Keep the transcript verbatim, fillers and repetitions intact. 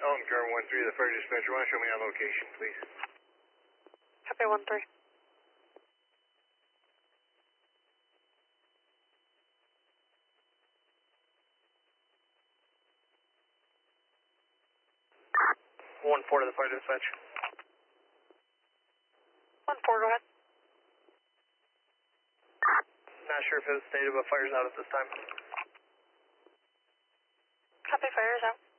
Elton Car one three, the fire dispatcher, want to show me on location, please? Copy one three. one four to the fire dispatch. one four, go ahead. Not sure if it was stated, but fire's out at this time. Copy, fire is out.